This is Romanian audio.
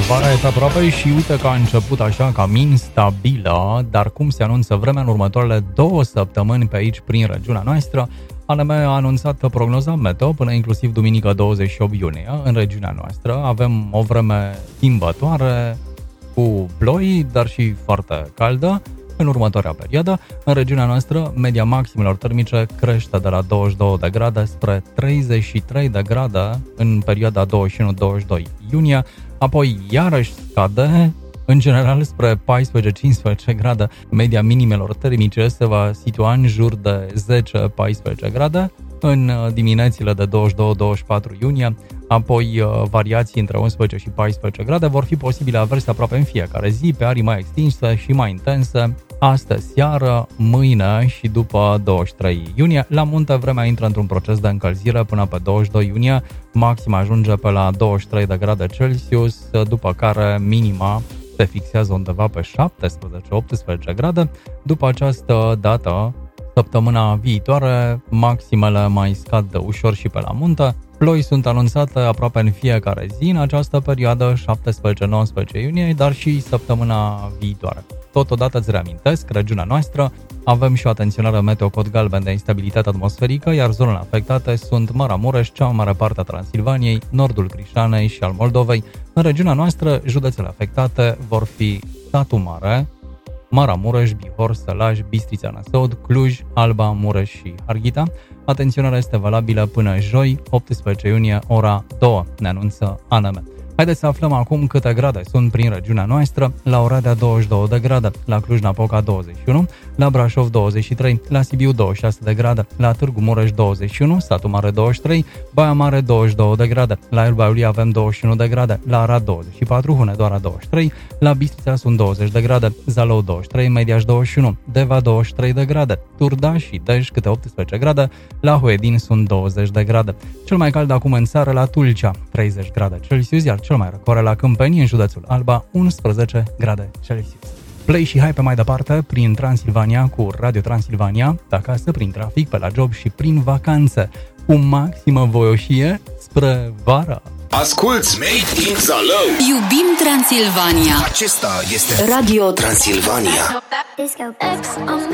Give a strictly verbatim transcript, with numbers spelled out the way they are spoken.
Vara este aproape și uite că a început așa cam instabilă, dar cum se anunță vremea în următoarele două săptămâni pe aici prin regiunea noastră, A N M a anunțat prognoza meteo până inclusiv duminică douăzeci și opt iunie în regiunea noastră. Avem o vreme schimbătoare cu ploi, dar și foarte caldă. În următoarea perioadă, în regiunea noastră, media maximelor termice crește de la douăzeci și două de grade spre treizeci și trei de grade în perioada douăzeci și unu douăzeci și doi iunie, apoi iarăși scade, în general spre paisprezece cincisprezece grade. Media minimelor termice se va situa în jur de zece paisprezece grade în diminețile de douăzeci și doi douăzeci și patru iunie, apoi variații între unsprezece și paisprezece grade vor fi posibile averse aproape în fiecare zi, pe arii mai extinse și mai intense, astă seară, mâine și după douăzeci și trei iunie. La munte vremea intră într-un proces de încălzire până pe douăzeci și doi iunie, maxima ajunge pe la douăzeci și trei de grade Celsius, după care minima se fixează undeva pe șaptesprezece optsprezece grade. După această dată, săptămâna viitoare, maximele mai scad de ușor și pe la munte. Ploi sunt anunțate aproape în fiecare zi în această perioadă, șaptesprezece nouăsprezece iunie, dar și săptămâna viitoare. Totodată îți reamintesc, regiunea noastră, avem și o atenționare meteo cod galben de instabilitate atmosferică, iar zonele afectate sunt Maramureș, cea mai mare parte a Transilvaniei, nordul Crișanei și al Moldovei. În regiunea noastră, județele afectate vor fi Satu Mare, Maramureș, Bihor, Sălaj, Bistrița, Năsăud, Cluj, Alba, Mureș și Harghita. Atenționarea este valabilă până joi, optsprezece iunie, ora două, ne anunță A N M. Haideți să aflăm acum câte grade sunt prin regiunea noastră. La Oradea douăzeci și doi de grade, la Cluj-Napoca douăzeci și unu, la Brașov douăzeci și trei, la Sibiu douăzeci și șase de grade, la Târgu Mureș douăzeci și unu, Satu Mare douăzeci și trei, Baia Mare douăzeci și doi de grade, la Elba Iulia avem douăzeci și unu de grade, la Arad douăzeci și patru, Hunedoara douăzeci și trei, la Bistrița sunt douăzeci de grade, Zalău douăzeci și trei, Mediaș douăzeci și unu, Deva douăzeci și trei de grade, Turda și Dej câte optsprezece grade, la Huedin sunt douăzeci de grade. Cel mai cald acum în țară la Tulcea, treizeci grade Celsius, iar cel mai răcoare la Câmpeni, în județul Alba, unsprezece grade Celsius. Play și hai pe mai departe prin Transilvania cu Radio Transilvania, de acasă, prin trafic, pe la job și prin vacanțe, cu maximă voioșie spre vara. Asculți Made in Zalău. Iubim Transilvania. Acesta este Radio Transilvania.